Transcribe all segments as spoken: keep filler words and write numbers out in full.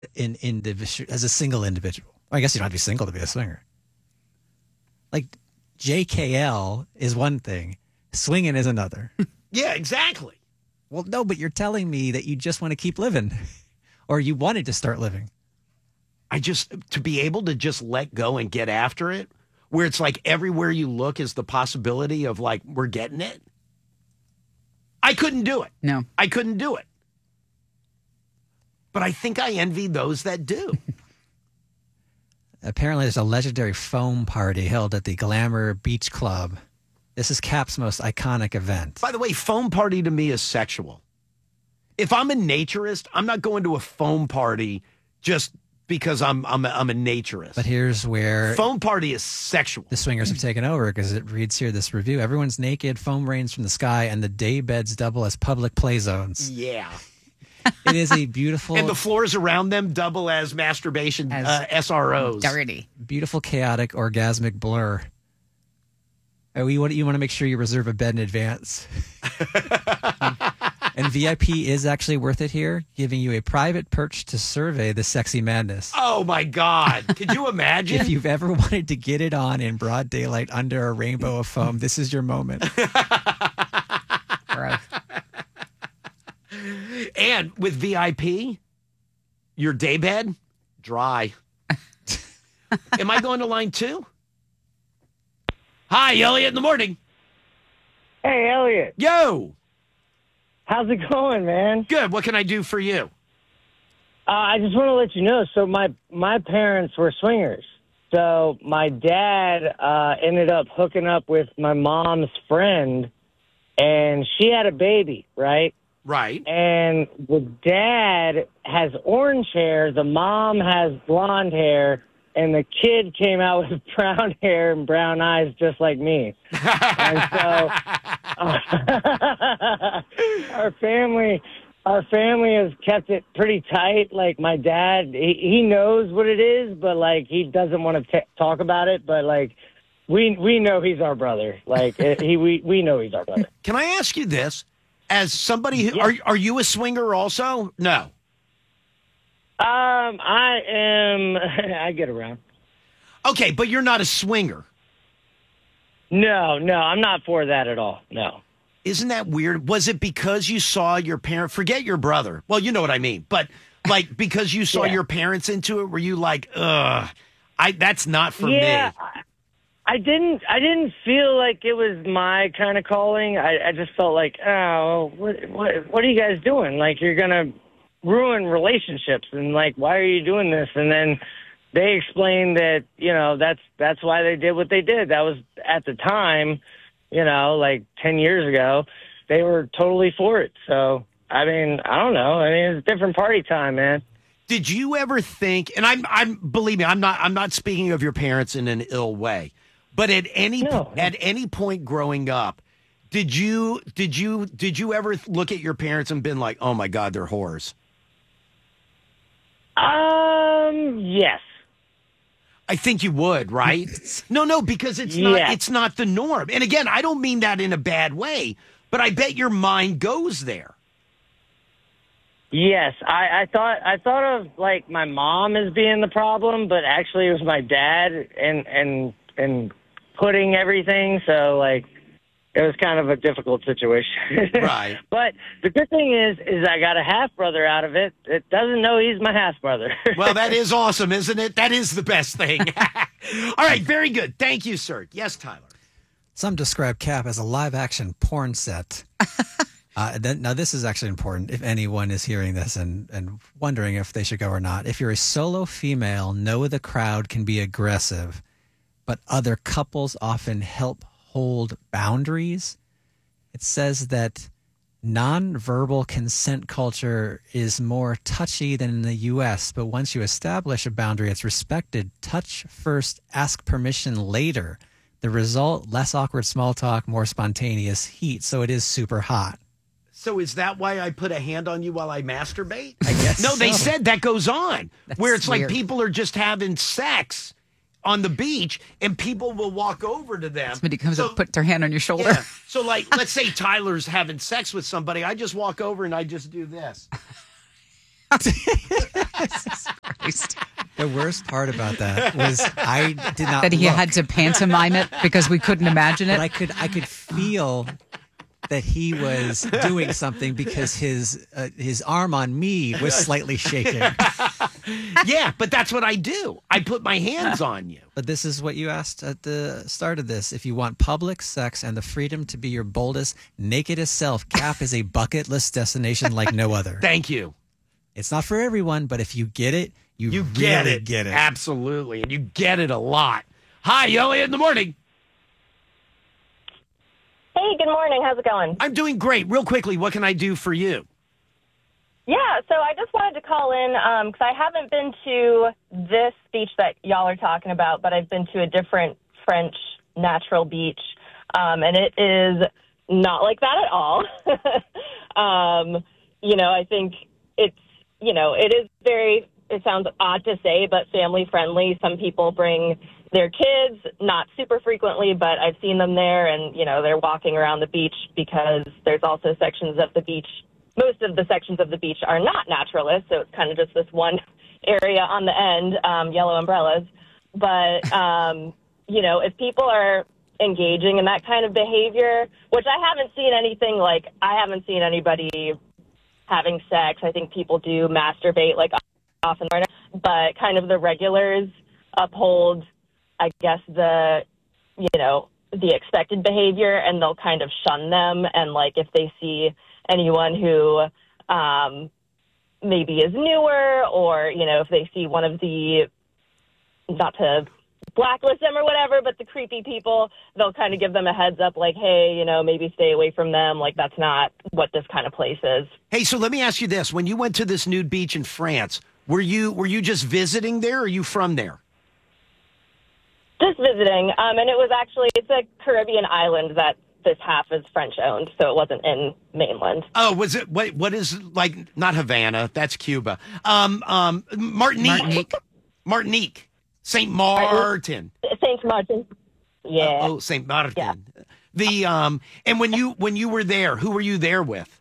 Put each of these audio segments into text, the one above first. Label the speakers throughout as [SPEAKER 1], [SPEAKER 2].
[SPEAKER 1] in individual as a single individual. I guess you don't have to be single to be a swinger. Like J K L is one thing, swinging is another.
[SPEAKER 2] Yeah, exactly.
[SPEAKER 1] Well, no, but you're telling me that you just want to keep living, or you wanted to start living.
[SPEAKER 2] I just to be able to just let go and get after it, where it's like everywhere you look is the possibility of like we're getting it. I couldn't do it.
[SPEAKER 3] No,
[SPEAKER 2] I couldn't do it. But I think I envy those that do.
[SPEAKER 1] Apparently, there's a legendary foam party held at the Glamour Beach Club. This is Cap's most iconic event.
[SPEAKER 2] By the way, foam party to me is sexual. If I'm a naturist, I'm not going to a foam party just because I'm I'm a, I'm a naturist.
[SPEAKER 1] But here's where
[SPEAKER 2] foam party is sexual.
[SPEAKER 1] The swingers have taken over because it reads here, this review, everyone's naked, foam rains from the sky, and the day beds double as public play zones.
[SPEAKER 2] Yeah.
[SPEAKER 1] It is a beautiful...
[SPEAKER 2] And the floors around them double as masturbation as uh, S R Os.
[SPEAKER 3] Dirty.
[SPEAKER 1] Beautiful, chaotic, orgasmic blur. Oh, you want, you want to make sure you reserve a bed in advance. And V I P is actually worth it here, giving you a private perch to survey the sexy madness.
[SPEAKER 2] Oh, my God. Could you imagine?
[SPEAKER 1] If you've ever wanted to get it on in broad daylight under a rainbow of foam, this is your moment.
[SPEAKER 3] Gross.
[SPEAKER 2] And with V I P, your daybed, dry. Am I going to line two? Hi, Elliot, in the morning.
[SPEAKER 4] Hey, Elliot.
[SPEAKER 2] Yo.
[SPEAKER 4] How's it going, man?
[SPEAKER 2] Good. What can I do for you?
[SPEAKER 4] Uh, I just want to let you know, so my, my parents were swingers. So my dad uh, ended up hooking up with my mom's friend, and she had a baby, right?
[SPEAKER 2] Right.
[SPEAKER 4] And the dad has orange hair, the mom has blonde hair, and the kid came out with brown hair and brown eyes just like me. And so uh, our family our family has kept it pretty tight. Like my dad, he, he knows what it is, but like he doesn't want to t- talk about it. But like we we know he's our brother. Like he we, we know he's our brother.
[SPEAKER 2] Can I ask you this? As somebody who,
[SPEAKER 4] Yeah.
[SPEAKER 2] are are you a swinger also? No.
[SPEAKER 4] Um, I am. I get around.
[SPEAKER 2] Okay, but you're not a swinger.
[SPEAKER 4] No, no, I'm not for that at all. No.
[SPEAKER 2] Isn't that weird? Was it because you saw your parent, forget your brother. Well, you know what I mean, but like because you saw
[SPEAKER 4] Yeah.
[SPEAKER 2] your parents into it, were you like, ugh, I that's not for
[SPEAKER 4] yeah,
[SPEAKER 2] me.
[SPEAKER 4] I, I didn't. I didn't feel like it was my kind of calling. I, I just felt like, oh, what, what, what are you guys doing? Like you're gonna ruin relationships, and like, why are you doing this? And then they explained that you know that's that's why they did what they did. That was at the time, you know, like ten years ago, they were totally for it. So I mean, I don't know. I mean, it's a different party time, man.
[SPEAKER 2] Did you ever think? And I'm, I'm believe me, I'm not, I'm not speaking of your parents in an ill way, but at any
[SPEAKER 4] No.
[SPEAKER 2] at any point growing up, did you did you did you ever look at your parents and been like, oh my God, they're whores?
[SPEAKER 4] Um, yes.
[SPEAKER 2] I think you would, right? no, no, because it's not
[SPEAKER 4] Yeah.
[SPEAKER 2] it's not the norm. And again, I don't mean that in a bad way, but I bet your mind goes there.
[SPEAKER 4] Yes, I, I thought I thought of like my mom as being the problem, but actually it was my dad and and and putting everything. So like it was kind of a difficult situation.
[SPEAKER 2] Right.
[SPEAKER 4] But the good thing is is I got a half brother out of it. It doesn't know he's my half brother.
[SPEAKER 2] Well, that is awesome, isn't it? That is the best thing. All right, very good. Thank you, sir. Yes, Tyler.
[SPEAKER 1] Some describe Cap as a live-action porn set. Uh, then, now, this is actually important if anyone is hearing this and, and wondering if they should go or not. If you're a solo female, know the crowd can be aggressive, but other couples often help hold boundaries. It says that nonverbal consent culture is more touchy than in the U S, but once you establish a boundary, it's respected. Touch first, ask permission later. The result, less awkward small talk, more spontaneous heat, so it is super hot.
[SPEAKER 2] So is that why I put a hand on you while I masturbate?
[SPEAKER 1] I guess
[SPEAKER 2] No, they
[SPEAKER 1] so.
[SPEAKER 2] said that goes on,
[SPEAKER 3] That's
[SPEAKER 2] where it's like
[SPEAKER 3] weird.
[SPEAKER 2] people are just having sex on the beach, and people will walk over to them.
[SPEAKER 3] Somebody comes
[SPEAKER 2] so,
[SPEAKER 3] up, put their hand on your shoulder.
[SPEAKER 2] yeah. So, like, let's say Tyler's having sex with somebody. I just walk over and I just do this.
[SPEAKER 3] Christ.
[SPEAKER 1] The worst part about that was I did not
[SPEAKER 3] That he
[SPEAKER 1] look,
[SPEAKER 3] had to pantomime it because we couldn't imagine it.
[SPEAKER 1] but I could I could feel that he was doing something because his uh, his arm on me was slightly shaking.
[SPEAKER 2] Yeah, but that's what I do. I put my hands on you.
[SPEAKER 1] But this is what you asked at the start of this. If you want public sex and the freedom to be your boldest, nakedest self, Cap is a bucket list destination like no other.
[SPEAKER 2] Thank you.
[SPEAKER 1] It's not for everyone, but if you get it, you,
[SPEAKER 2] You
[SPEAKER 1] really
[SPEAKER 2] get it.
[SPEAKER 1] get it.
[SPEAKER 2] Absolutely. And you get it a lot. Hi, Elliot in the morning.
[SPEAKER 5] Hey, good morning. How's it going?
[SPEAKER 2] I'm doing great. Real quickly, what can I do for you?
[SPEAKER 5] Yeah, so I just wanted to call in because I haven't been to this beach that y'all are talking about, but I've been to a different French natural beach, um, and it is not like that at all. um, you know, I think it's, you know, it is very, it sounds odd to say, but family friendly. Some people bring their kids, not super frequently, but I've seen them there, and, you know, they're walking around the beach because there's also sections of the beach. Most of the sections of the beach are not naturalist, so it's kind of just this one area on the end, um, yellow umbrellas. But, um, you know, if people are engaging in that kind of behavior, which I haven't seen anything like, I haven't seen anybody having sex. I think people do masturbate, like, often, but kind of the regulars uphold, I guess, the, you know, the expected behavior, and they'll kind of shun them. And, like, if they see anyone who um, maybe is newer, or, you know, if they see one of the, not to blacklist them or whatever, but the creepy people, they'll kind of give them a heads up, like, hey, you know, maybe stay away from them. Like, that's not what this kind of place is.
[SPEAKER 2] Hey, so let me ask you this. When you went to this nude beach in France, were you were you just visiting there, or are you from there?
[SPEAKER 5] Just visiting. Um, and it was actually, it's a Caribbean island that this half is French owned, so it wasn't in mainland.
[SPEAKER 2] Oh, was it, what, what is, like, not Havana, that's Cuba. Um, um, Martinique.
[SPEAKER 3] Martinique.
[SPEAKER 2] Martinique. Saint Martin.
[SPEAKER 5] Saint Martin. Yeah.
[SPEAKER 2] Oh, Saint Martin.
[SPEAKER 5] Yeah.
[SPEAKER 2] The, um, and when you, when you were there, who were you there with?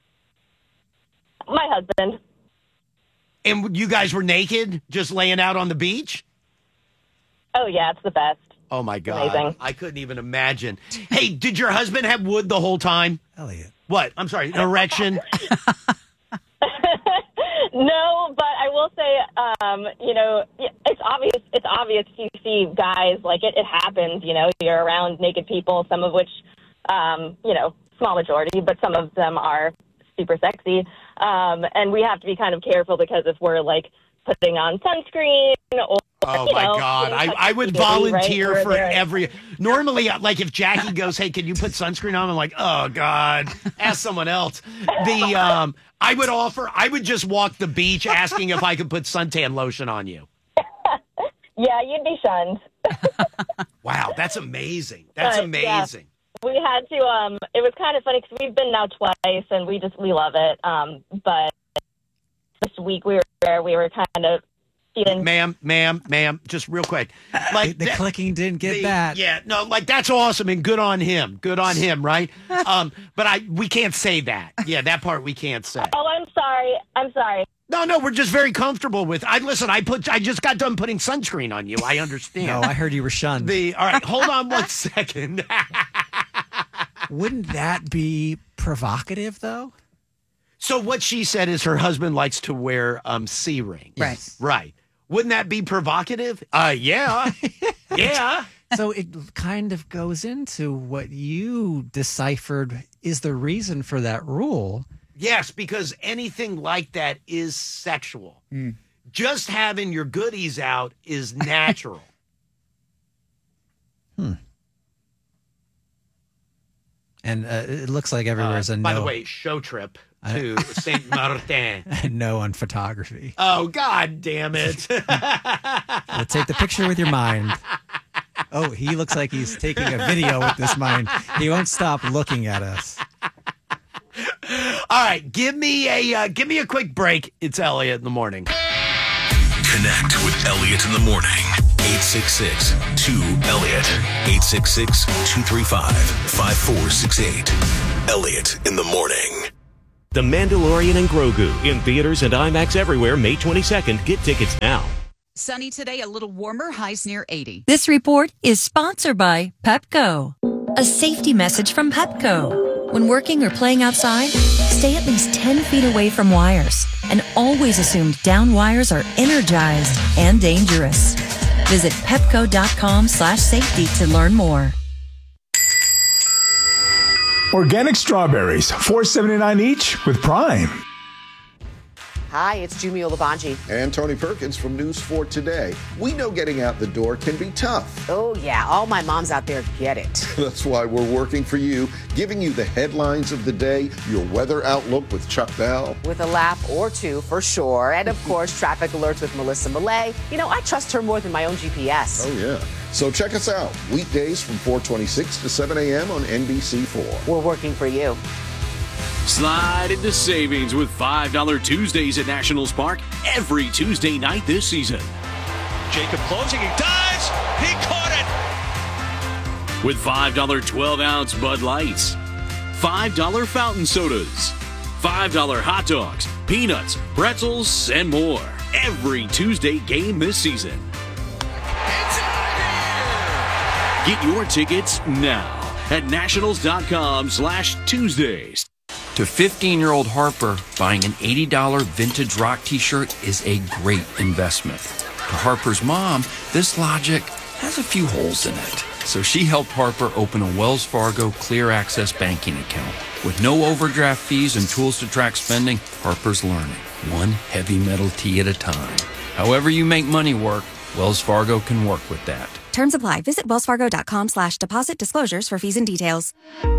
[SPEAKER 5] My husband.
[SPEAKER 2] And you guys were naked, just laying out on the beach?
[SPEAKER 5] Oh, yeah, it's the best.
[SPEAKER 2] Oh, my God.
[SPEAKER 5] Amazing.
[SPEAKER 2] I couldn't even imagine. Hey, did your husband have wood the whole time?
[SPEAKER 1] Elliot.
[SPEAKER 2] What? I'm sorry, an erection?
[SPEAKER 5] No, but I will say, um, you know, it's obvious. It's obvious you see guys, like, it, it happens, you know, you're around naked people, some of which, um, you know, small majority, but some of them are super sexy. Um, and we have to be kind of careful, because if we're, like, putting on sunscreen or,
[SPEAKER 2] Oh,
[SPEAKER 5] you
[SPEAKER 2] my
[SPEAKER 5] know,
[SPEAKER 2] God. I, I would
[SPEAKER 5] right?
[SPEAKER 2] volunteer
[SPEAKER 5] We're
[SPEAKER 2] for
[SPEAKER 5] there.
[SPEAKER 2] every... Normally, like, if Jackie goes, hey, can you put sunscreen on? I'm like, oh, God, ask someone else. The um, I would offer... I would just walk the beach asking if I could put suntan lotion on you.
[SPEAKER 5] Yeah, you'd be shunned.
[SPEAKER 2] Wow, that's amazing. That's
[SPEAKER 5] But, yeah.
[SPEAKER 2] amazing.
[SPEAKER 5] We had to, um, it was kind of funny because we've been now twice, and we just, we love it. Um, but this week we were there, we were kind of feeling...
[SPEAKER 2] Ma'am, ma'am, ma'am, just real quick. Like
[SPEAKER 1] The
[SPEAKER 2] that-
[SPEAKER 1] clicking didn't get
[SPEAKER 2] the-
[SPEAKER 1] that.
[SPEAKER 2] Yeah, no, like, that's awesome, and good on him. Good on him, right? Um, but I we can't say that. Yeah, that part we can't say.
[SPEAKER 5] Oh, I'm sorry. I'm sorry.
[SPEAKER 2] No, no, we're just very comfortable with. I listen. I put. I just got done putting sunscreen on you. I understand.
[SPEAKER 1] No, I heard you were shunned.
[SPEAKER 2] the all right. Hold on one second.
[SPEAKER 1] Wouldn't that be provocative, though?
[SPEAKER 2] So what she said is her husband likes to wear um C rings.
[SPEAKER 3] Right.
[SPEAKER 2] Right. Wouldn't that be provocative? Uh, yeah, yeah.
[SPEAKER 1] So it kind of goes into what you deciphered is the reason for that rule.
[SPEAKER 2] Yes, because anything like that is sexual. Just having your goodies out is natural.
[SPEAKER 1] And uh, it looks like everywhere's
[SPEAKER 2] Uh,
[SPEAKER 1] a no,
[SPEAKER 2] by the way, show trip to Saint Martin.
[SPEAKER 1] a no on photography.
[SPEAKER 2] Oh, God damn it.
[SPEAKER 1] We'll take the picture with your mind. Oh, he looks like he's taking a video with this mind. He won't stop looking at us.
[SPEAKER 2] All right, give me a uh, give me a quick break. It's Elliot in the morning.
[SPEAKER 6] Connect with Elliot in the morning. eight six six, two, Elliot. eight six six, two three five, five four six eight. Elliot in the morning.
[SPEAKER 7] The Mandalorian and Grogu in theaters and IMAX everywhere May twenty-second. Get tickets now.
[SPEAKER 3] Sunny today, a little warmer, highs near eighty.
[SPEAKER 8] This report is sponsored by Pepco. A safety message from Pepco. When working or playing outside, stay at least ten feet away from wires and always assume down wires are energized and dangerous. Visit pepco.com slash safety to learn more.
[SPEAKER 9] Organic strawberries, four seventy-nine each with Prime.
[SPEAKER 10] Hi, it's Jumio Labanji.
[SPEAKER 11] And Tony Perkins from News four Today. We know getting out the door can be tough.
[SPEAKER 10] Oh, yeah. All my moms out there get it.
[SPEAKER 11] That's why we're working for you, giving you the headlines of the day, your weather outlook with Chuck Bell.
[SPEAKER 10] With a lap or two, for sure. And, of course, traffic alerts with Melissa Millay. You know, I trust her more than my own G P S.
[SPEAKER 11] Oh, yeah. So check us out. Weekdays from four twenty-six to seven a.m. on N B C four.
[SPEAKER 10] We're working for you.
[SPEAKER 12] Slide into savings with five dollar Tuesdays at Nationals Park every Tuesday night this season.
[SPEAKER 13] Jacob closing, he dives, he caught
[SPEAKER 12] it! With five dollar twelve ounce Bud Lights, five dollar fountain sodas, five dollar hot dogs, peanuts, pretzels, and more. Every Tuesday game this season.
[SPEAKER 13] It's out
[SPEAKER 12] here! Get your tickets now at nationals.com slash Tuesdays.
[SPEAKER 14] To fifteen-year-old Harper, buying an eighty dollar vintage rock t-shirt is a great investment. To Harper's mom, this logic has a few holes in it. So she helped Harper open a Wells Fargo Clear Access banking account. With no overdraft fees and tools to track spending, Harper's learning, one heavy metal tee at a time. However you make money work, Wells Fargo can work with that.
[SPEAKER 15] Terms apply. Visit wellsfargo.com slash deposit disclosures for fees and details.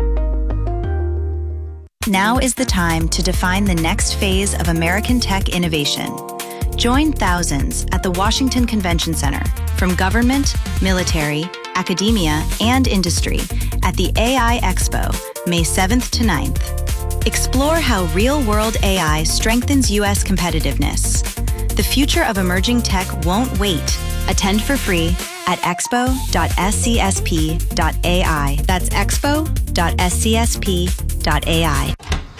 [SPEAKER 16] Now is the time to define the next phase of American tech innovation. Join thousands at the Washington Convention Center from government, military, academia, and industry at the A I Expo, May seventh to ninth. Explore how real-world A I strengthens U S competitiveness. The future of emerging tech won't wait. Attend for free at expo dot s c s p dot a i. That's expo dot s c s p dot a i.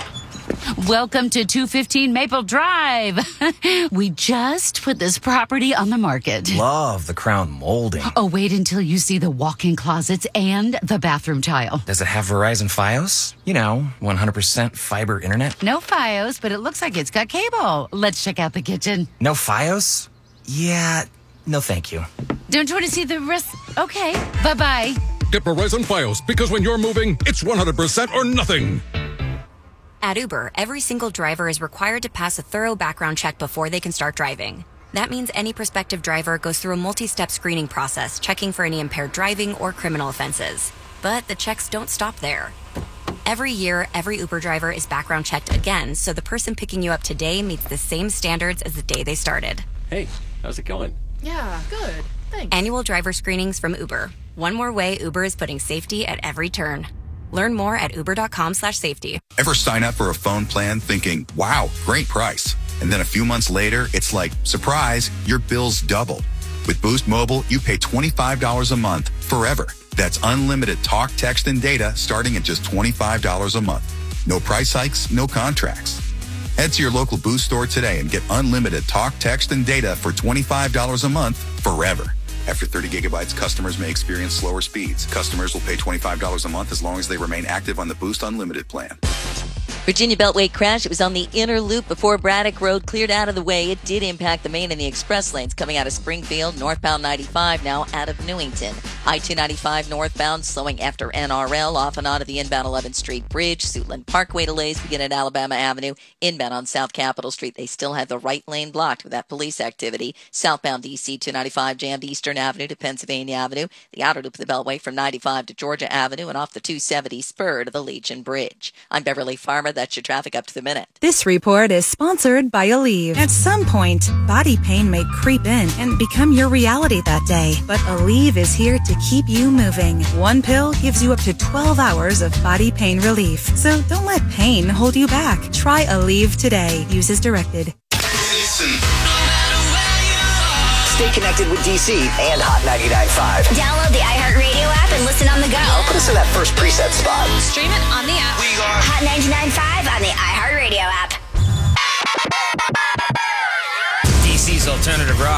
[SPEAKER 17] Welcome to two fifteen Maple Drive. We just put this property on the market.
[SPEAKER 18] Love the crown molding.
[SPEAKER 17] Oh, wait until you see the walk-in closets and the bathroom tile.
[SPEAKER 18] Does it have Verizon Fios? You know, one hundred percent fiber internet?
[SPEAKER 17] No Fios, but it looks like it's got cable. Let's check out the kitchen.
[SPEAKER 18] No Fios? Yeah, no thank you.
[SPEAKER 17] Don't you want to see the rest? Okay, bye-bye.
[SPEAKER 19] Get Verizon Fios, because when you're moving, it's one hundred percent or nothing.
[SPEAKER 20] At Uber, every single driver is required to pass a thorough background check before they can start driving. That means any prospective driver goes through a multi-step screening process, checking for any impaired driving or criminal offenses. But the checks don't stop there. Every year, every Uber driver is background checked again, so the person picking you up today meets the same standards as the day they started.
[SPEAKER 21] Hey, how's it going?
[SPEAKER 20] Yeah, good. Thanks. Annual driver screenings from Uber. One more way Uber is putting safety at every turn. Learn more at uber.com slash safety.
[SPEAKER 22] Ever sign up for a phone plan thinking, wow, great price. And then a few months later, it's like, surprise, your bill's doubled. With Boost Mobile, you pay twenty-five dollars a month forever. That's unlimited talk, text, and data starting at just twenty-five dollars a month. No price hikes, no contracts. Head to your local Boost store today and get unlimited talk, text, and data for twenty-five dollars a month forever. After thirty gigabytes, customers may experience slower speeds. Customers will pay twenty-five dollars a month as long as they remain active on the Boost Unlimited plan.
[SPEAKER 23] Virginia Beltway crash. It was on the inner loop before Braddock Road cleared out of the way. It did impact the main and the express lanes coming out of Springfield, northbound ninety-five now out of Newington. I two ninety-five northbound slowing after N R L off and on of the inbound eleventh Street Bridge. Suitland Parkway delays begin at Alabama Avenue. Inbound on South Capitol Street. They still have the right lane blocked with that police activity. Southbound D C two ninety-five jammed Eastern Avenue to Pennsylvania Avenue. The outer loop of the Beltway from ninety-five to Georgia Avenue and off the two seventy spur to the Legion Bridge. I'm Beverly Farmer. That's your traffic up to the minute.
[SPEAKER 15] This report is sponsored by Aleve. At some point, body pain may creep in and become your reality that day. But Aleve is here to keep you moving. One pill gives you up to twelve hours of body pain relief. So don't let pain hold you back. Try Aleve today. Use as directed.
[SPEAKER 6] Listen.
[SPEAKER 4] Stay connected with D C and Hot ninety-nine point five.
[SPEAKER 5] Download the iHeartRadio app and listen on the go.
[SPEAKER 4] Put us in that first preset spot.
[SPEAKER 5] Stream it on the app.
[SPEAKER 4] We are
[SPEAKER 5] Hot ninety-nine point five on the iHeartRadio app.